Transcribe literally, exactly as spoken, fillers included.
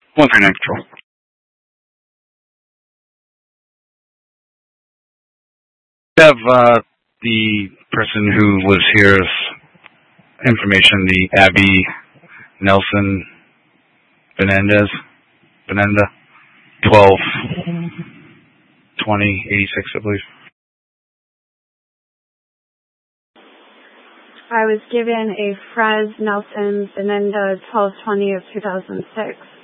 One for nine control. We have uh, the person who was here's information, the Abby Nelson Benendez, Benenda, twelve twenty eighty-six, I believe. I was given a Fraz Nelson Benenda twelve twenty of two thousand six.